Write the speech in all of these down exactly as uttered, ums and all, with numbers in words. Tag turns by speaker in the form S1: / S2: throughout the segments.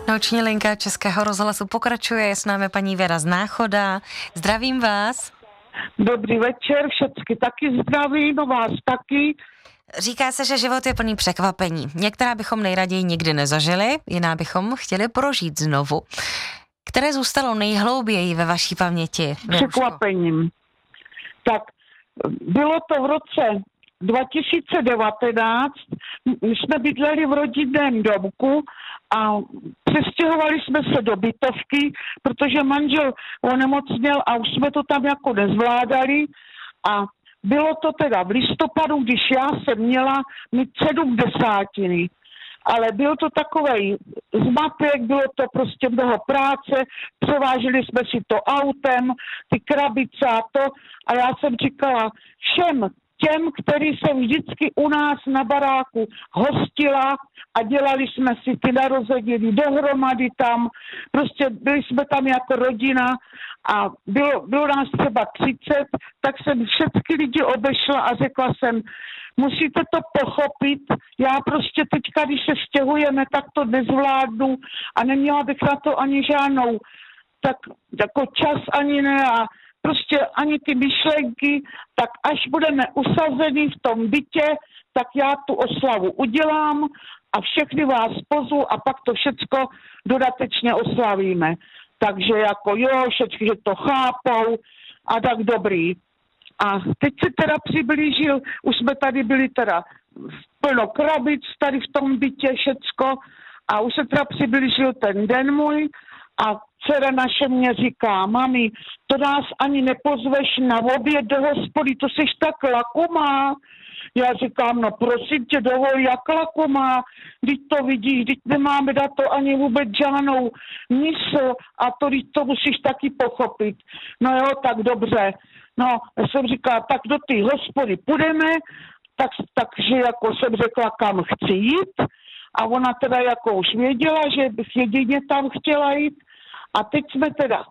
S1: Noční linka Českého rozhlasu pokračuje, je s námi paní Věra z Náchoda. Zdravím vás.
S2: Dobrý večer, všecky taky zdraví, no vás taky.
S1: Říká se, že život je plný překvapení. Některá bychom nejraději nikdy nezažili, jiná bychom chtěli prožít znovu. Které zůstalo nejhlouběji ve vaší paměti?
S2: Překvapením. Tak, bylo to v roce dva tisíce devatenáct, my jsme bydleli v rodinném domku a přestěhovali jsme se do bytovky, protože manžel onemocněl a už jsme to tam jako nezvládali a bylo to teda v listopadu, když já jsem měla mít sedmdesátiny. Ale byl to takovej zmatek, bylo to prostě mnoho práce, převáželi jsme si to autem, ty krabice a to a já jsem říkala všem těm, který jsem vždycky u nás na baráku hostila a dělali jsme si ty narozeniny dohromady tam, prostě byli jsme tam jako rodina a bylo, bylo nás třeba třicet, tak jsem všechny lidi obešla a řekla jsem, musíte to pochopit, já prostě teďka, když se stěhujeme, tak to nezvládnu a neměla bych na to ani žádnou tak jako čas ani ne a prostě ani ty myšlenky, tak až budeme usazení v tom bytě, tak já tu oslavu udělám a všechny vás pozvu a pak to všecko dodatečně oslavíme. Takže jako jo, všechny, že to chápou a tak dobrý. A teď se teda přiblížil, už jsme tady byli teda plno krabic tady v tom bytě všecko a už se teda přiblížil ten den můj a dcera naše mě říká, mami, to nás ani nepozveš na oběd do hospody, to seš tak lakomá. Já říkám, no prosím tě, dovol, jak lakomá, když to vidíš, když nemáme na to ani vůbec žádnou mysl a to, když to musíš taky pochopit. No jo, tak dobře. No, já jsem říkala, tak do té hospody půjdeme, tak, takže jako jsem řekla, kam chci jít a ona teda jako už věděla, že bych jedině tam chtěla jít a teď jsme teda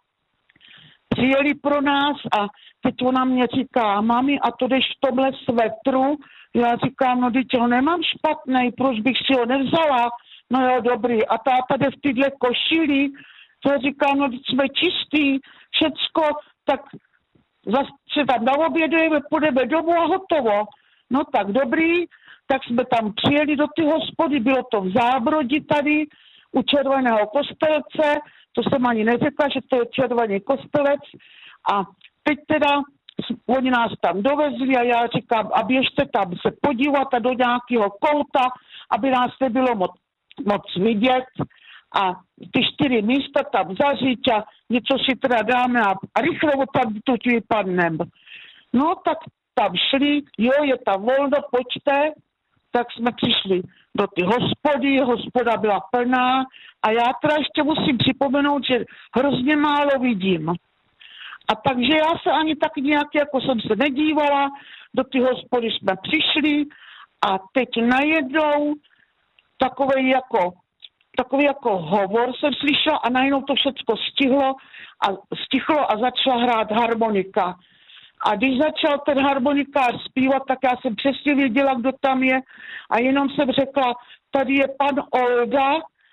S2: přijeli pro nás a teď ona mě říká, mami, a to jdeš v tomhle svetru? Já říkám, no teď ho nemám špatnej, proč bych si ho nevzala? No jo, dobrý. A táta jde v tyhle košili, to já říkám, no teď jsme čistý, všecko, tak zase se tam naobědujeme, půjdeme domů a hotovo. No tak dobrý, tak jsme tam přijeli do ty hospody, bylo to v Zábrodí tady, u Červeného Kostelce, to jsem ani neřekla, že to je Červený Kostelec a teď teda oni nás tam dovezli a já říkám, a běžte tam se podívat a do nějakého kouta, aby nás nebylo moc, moc vidět a ty čtyři místa tam zařít a něco si teda dáme a, a rychle tam tu vypadnem. No tak tam šli, jo, je tam volno, pojďte, tak jsme přišli do ty hospody, hospoda byla plná a já teda ještě musím připomenout, že hrozně málo vidím. A takže já se ani tak nějak, jako jsem se nedívala, do ty hospody jsme přišli a teď najednou takový jako, takový jako hovor jsem slyšela a najednou to všechno stihlo a stichlo a začala hrát harmonika. A když začal ten harmonikář zpívat, tak já jsem přesně věděla, kdo tam je a jenom jsem řekla, tady je pan Olda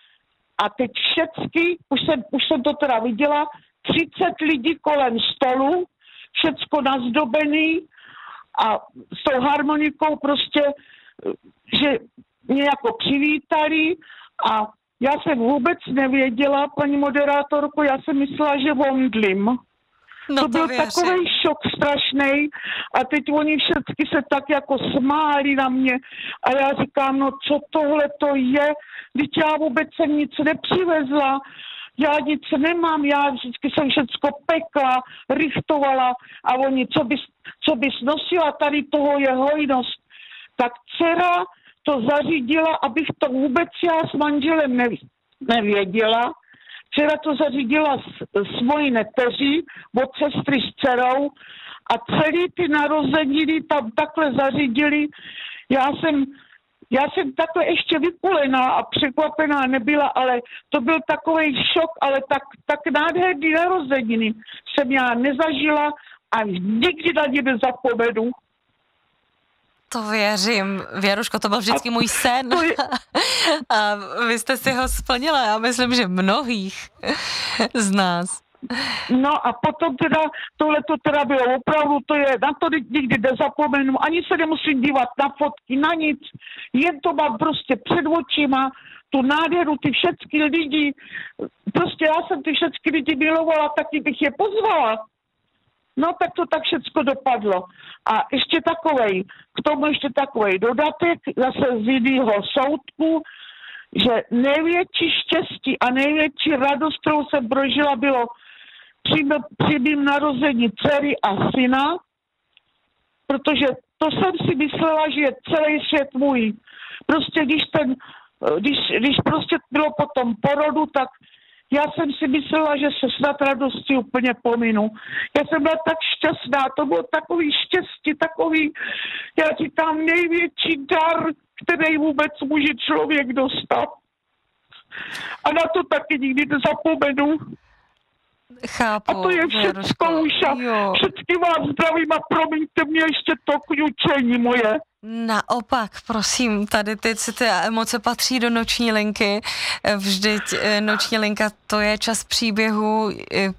S2: a teď všecky, už jsem, už jsem to teda viděla, třicet lidí kolem stolu, všecko nazdobený a s tou harmonikou prostě, že mě jako přivítali a já jsem vůbec nevěděla, paní moderátorko, já jsem myslela, že omdlím.
S1: No
S2: to, to byl
S1: věřím.
S2: Takový šok strašný a teď oni všichni se tak jako smáli na mě a já říkám, no co tohle to je, teď já vůbec jsem nic nepřivezla, já nic nemám, já vždycky jsem všecko pekla, rychtovala a oni, co bys, co bys nosila, tady toho je hojnost. Tak dcera to zařídila, abych to vůbec já s manželem nevěděla. Včera to zařídila s, s mojí neteří od sestry s dcerou a celý ty narozeniny tam takhle zařídili. Já jsem, já jsem takhle ještě vykulená a překvapená nebyla, ale to byl takový šok, ale tak, tak nádherný narozeniny jsem já nezažila a nikdy na ně nezapomenu.
S1: To věřím. Věruško, to byl vždycky a můj sen. Je... A vy jste si ho splnila, já myslím, že mnohých z nás.
S2: No a potom teda, tohle to teda bylo opravdu, to je, na to nikdy nezapomenu, ani se nemusím dívat na fotky, na nic, jen to mám prostě před očima, tu nádheru, ty všechny lidi, prostě já jsem ty všechny lidi milovala, taky bych je pozvala. No tak to tak všecko dopadlo. A ještě takovej, k tomu ještě takovej dodatek, zase z jiného soudku, že největší štěstí a největší radost, kterou jsem prožila, bylo při, při mým narození dcery a syna, protože to jsem si myslela, že je celý svět můj. Prostě když ten, když, když prostě bylo po tom porodu, tak já jsem si myslela, že se snad radosti úplně pominu. Já jsem byla tak šťastná, to bylo takový štěstí, takový, já říkám, největší dar, který vůbec může člověk dostat. A na to taky nikdy nezapomenu.
S1: Chápu.
S2: A to je všechno už a všechny vás zdravím a promiňte mě ještě to kňučení moje.
S1: Naopak, prosím, tady ty city a emoce patří do noční linky. Vždyť noční linka, to je čas příběhů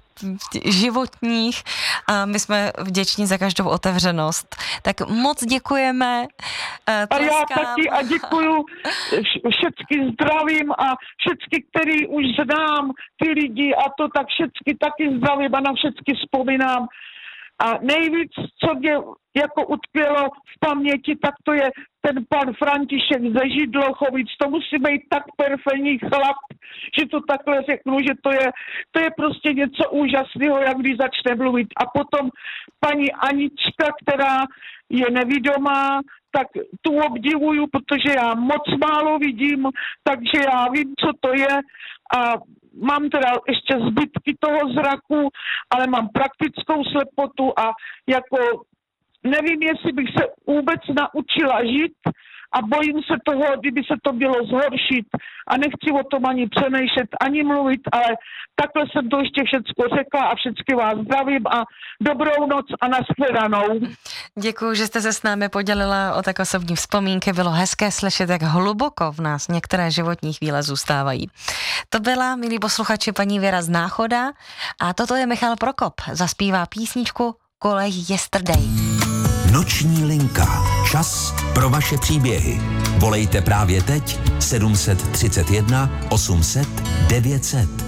S1: životních a my jsme vděční za každou otevřenost. Tak moc děkujeme.
S2: A já taky a děkuju všetky zdravím a všetky, který už znám, ty lidi a to tak všetky taky zdravím a na všetky vzpomínám. A nejvíc, co mě jako utkvělo v paměti, tak to je ten pan František ze Židlochovic. To musí být tak perfektní chlap, že to takhle řeknu, že to je, to je prostě něco úžasného, jak když začne mluvit. A potom paní Anička, která je nevidomá, tak tu obdivuju, protože já moc málo vidím, takže já vím, co to je a mám teda ještě zbytky toho zraku, ale mám praktickou slepotu a jako nevím, jestli bych se vůbec naučila žít a bojím se toho, kdyby se to bylo zhoršit a nechci o tom ani přemýšlet, ani mluvit, ale takhle jsem to ještě všecko řekla a všechny vás zdravím a dobrou noc a nashledanou.
S1: Děkuji, že jste se s námi podělila o tak osobní vzpomínky. Bylo hezké slyšet, jak hluboko v nás některé životní chvíle zůstávají. To byla, milí posluchači, paní Věra z Náchoda a toto je Michal Prokop. Zaspívá písničku Kolej Yesterday.
S3: Noční linka. Čas pro vaše příběhy. Volejte právě teď sedm set třicet jedna osm set devět set.